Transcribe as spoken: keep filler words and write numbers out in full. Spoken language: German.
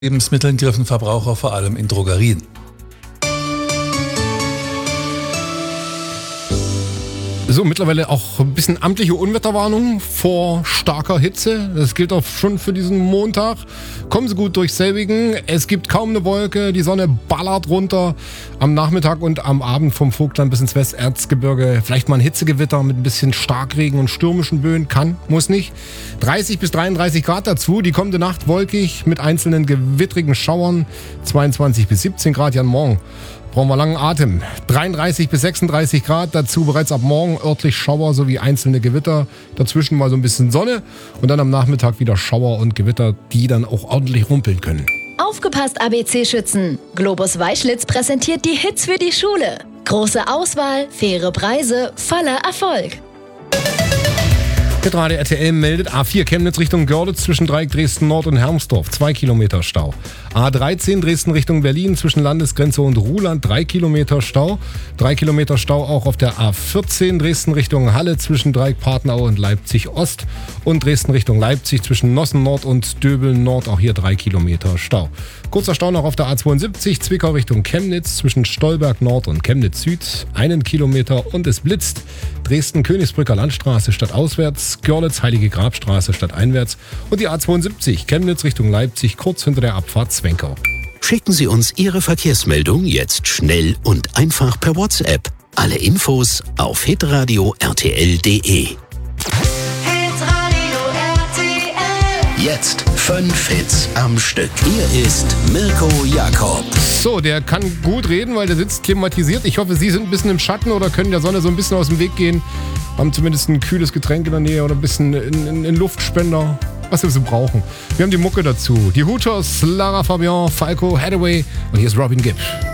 Lebensmitteln griffen Verbraucher vor allem in Drogerien. So, mittlerweile auch ein bisschen amtliche Unwetterwarnung vor starker Hitze. Das gilt auch schon für diesen Montag. Kommen Sie gut durch selbigen. Es gibt kaum eine Wolke. Die Sonne ballert runter. Am Nachmittag und am Abend vom Vogtland bis ins Westerzgebirge. Vielleicht mal ein Hitzegewitter mit ein bisschen Starkregen und stürmischen Böen. Kann, muss nicht. dreißig bis dreiunddreißig Grad dazu. Die kommende Nacht wolkig mit einzelnen gewittrigen Schauern. zweiundzwanzig bis siebzehn Grad. Ja, morgen brauchen wir langen Atem. dreiunddreißig bis sechsunddreißig Grad, dazu bereits ab morgen örtlich Schauer sowie einzelne Gewitter. Dazwischen mal so ein bisschen Sonne und dann am Nachmittag wieder Schauer und Gewitter, die dann auch ordentlich rumpeln können. Aufgepasst, A B C-Schützen! Globus Weischlitz präsentiert die Hits für die Schule. Große Auswahl, faire Preise, voller Erfolg. Hitradio R T L meldet A vier Chemnitz Richtung Görlitz zwischen Dreieck Dresden Nord und Hermsdorf, zwei Kilometer Stau. A dreizehn Dresden Richtung Berlin zwischen Landesgrenze und Ruhland, drei Kilometer Stau. drei Kilometer Stau auch auf der A vierzehn Dresden Richtung Halle zwischen Dreieck Partnau und Leipzig Ost. Und Dresden Richtung Leipzig zwischen Nossen Nord und Döbeln Nord, auch hier drei Kilometer Stau. Kurzer Stau noch auf der A zweiundsiebzig Zwickau Richtung Chemnitz zwischen Stolberg Nord und Chemnitz Süd, einen Kilometer und es blitzt. Dresden Königsbrücker Landstraße statt auswärts, Görlitz Heilige Grabstraße statt einwärts und die A zweiundsiebzig Chemnitz Richtung Leipzig kurz hinter der Abfahrt Zwenkau. Schicken Sie uns Ihre Verkehrsmeldung jetzt schnell und einfach per WhatsApp. Alle Infos auf hitradio r t l punkt d e. Jetzt fünf Hits am Stück. Hier ist Mirko Jakob. So, der kann gut reden, weil der sitzt klimatisiert. Ich hoffe, Sie sind ein bisschen im Schatten oder können der Sonne so ein bisschen aus dem Weg gehen. Haben zumindest ein kühles Getränk in der Nähe oder ein bisschen einen Luftspender, was wir so brauchen. Wir haben die Mucke dazu. Die Hooters, Lara Fabian, Falco, Hathaway und hier ist Robin Gibb.